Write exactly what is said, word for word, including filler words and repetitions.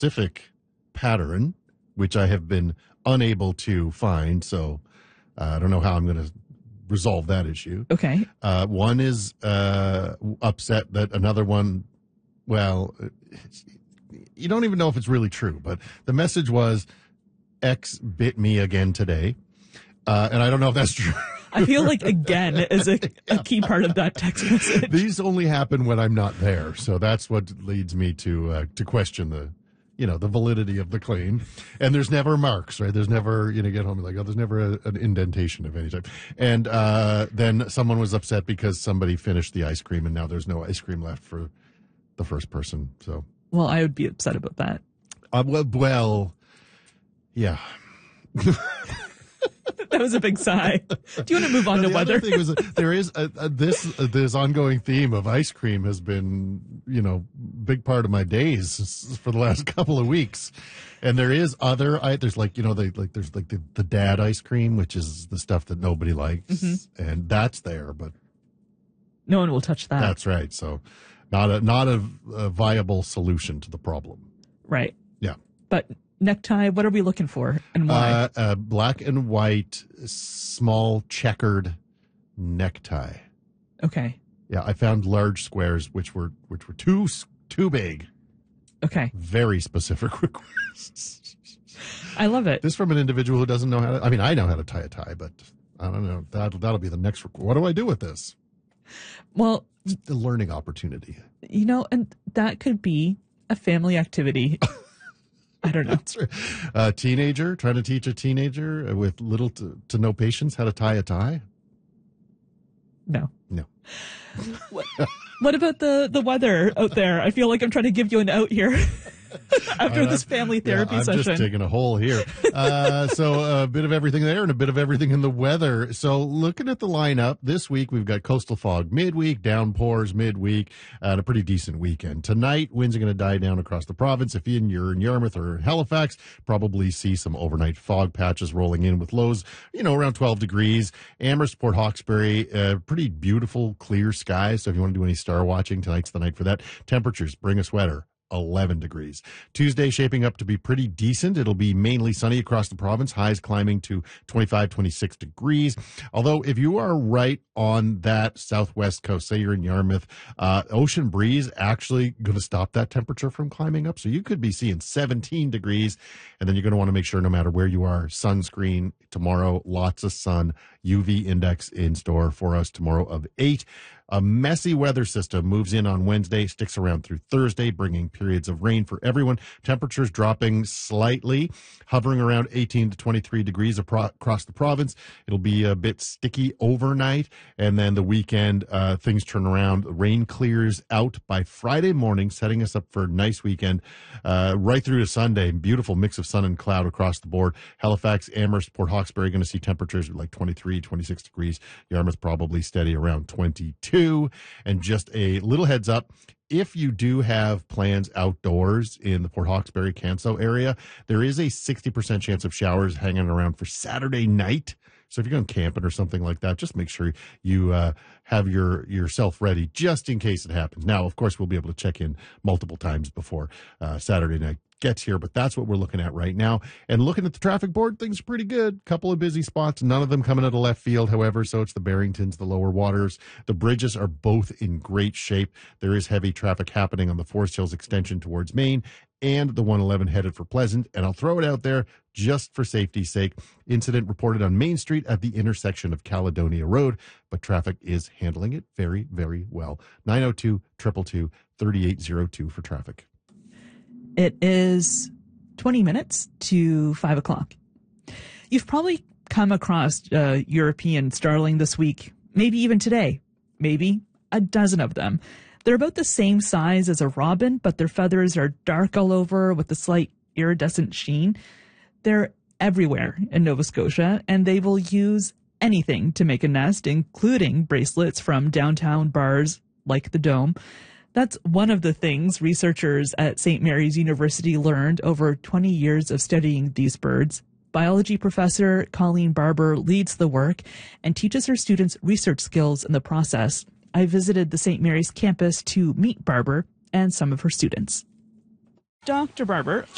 specific pattern, which I have been unable to find. So uh, I don't know how I'm going to resolve that issue. Okay. Uh, one is uh, upset that another one, well, you don't even know if it's really true, but the message was X bit me again today. Uh, and I don't know if that's true. I feel like again is a, a key part of that text message. These only happen when I'm not there. So that's what leads me to uh, to question the, you know, the validity of the claim. And there's never marks, right? There's never, you know, get home and like, oh, there's never a, an indentation of any type. And uh, then someone was upset because somebody finished the ice cream and now there's no ice cream left for the first person. So, well, I would be upset about that. Uh, well, well, yeah. That was a big sigh. Do you want to move on no, to the weather? Other thing was, there is a, a, this uh, this ongoing theme of ice cream has been, you know, big part of my days for the last couple of weeks. And there is other, I, there's like, you know, they like there's like the, the dad ice cream, which is the stuff that nobody likes, mm-hmm. and that's there, but no one will touch that. That's right. So, not a not a, a viable solution to the problem. Right. Yeah. But necktie, what are we looking for and why? Uh, a black and white, small checkered necktie. Okay. Yeah, I found large squares, which were which were too too big. Okay. Very specific requests. I love it. This from an individual who doesn't know how to. I mean, I know how to tie a tie, but I don't know. That that'll be the next. What do I do with this? Well, it's a learning opportunity. You know, and that could be a family activity. I don't know. Right. A teenager trying to teach a teenager with little to, to no patience how to tie a tie? No. No. What, what about the, the weather out there? I feel like I'm trying to give you an out here. After this family therapy yeah, I'm session. I'm just taking a hole here. Uh, so a bit of everything there and a bit of everything in the weather. So looking at the lineup this week, we've got coastal fog midweek, downpours midweek, and a pretty decent weekend. Tonight, winds are going to die down across the province. If you're in Yarmouth or Halifax, probably see some overnight fog patches rolling in with lows, you know, around twelve degrees. Amherst, Port Hawkesbury, uh, pretty beautiful, clear skies. So if you want to do any star watching, tonight's the night for that. Temperatures, bring a sweater. eleven degrees. Tuesday shaping up to be pretty decent. It'll be mainly sunny across the province, highs climbing to twenty-five, twenty-six degrees. Although if you are right on that southwest coast, say you're in Yarmouth, uh, ocean breeze actually going to stop that temperature from climbing up. So you could be seeing seventeen degrees, and then you're going to want to make sure no matter where you are, sunscreen tomorrow, lots of sun, U V index in store for us tomorrow of eight. A messy weather system moves in on Wednesday, sticks around through Thursday, bringing periods of rain for everyone. Temperatures dropping slightly, hovering around eighteen to twenty-three degrees across the province. It'll be a bit sticky overnight, and then the weekend, uh, things turn around. Rain clears out by Friday morning, setting us up for a nice weekend, uh, right through to Sunday. Beautiful mix of sun and cloud across the board. Halifax, Amherst, Port Hawkesbury going to see temperatures like twenty-three, twenty-six degrees. Yarmouth probably steady around twenty-two. And just a little heads up, if you do have plans outdoors in the Port Hawkesbury, Canso area, there is a sixty percent chance of showers hanging around for Saturday night. So if you're going camping or something like that, just make sure you uh, have your yourself ready just in case it happens. Now, of course, we'll be able to check in multiple times before uh, Saturday night gets here, but that's what we're looking at right now. And looking at the traffic board, things are pretty good. Couple of busy spots, none of them coming out of left field, however, so it's the Barringtons, the Lower Waters. The bridges are both in great shape. There is heavy traffic happening on the Forest Hills extension towards Maine and the one eleven headed for Pleasant. And I'll throw it out there just for safety's sake. Incident reported on Main Street at the intersection of Caledonia Road, but traffic is handling it very, very well. nine oh two, two two two, three eight oh two for traffic. It is twenty minutes to five o'clock. You've probably come across a European starling this week, maybe even today, maybe a dozen of them. They're about the same size as a robin, but their feathers are dark all over with a slight iridescent sheen. They're everywhere in Nova Scotia, and they will use anything to make a nest, including bracelets from downtown bars like the Dome. That's one of the things researchers at Saint Mary's University learned over twenty years of studying these birds. Biology professor Colleen Barber leads the work and teaches her students research skills in the process. I visited the Saint Mary's campus to meet Barber and some of her students. Doctor Barber,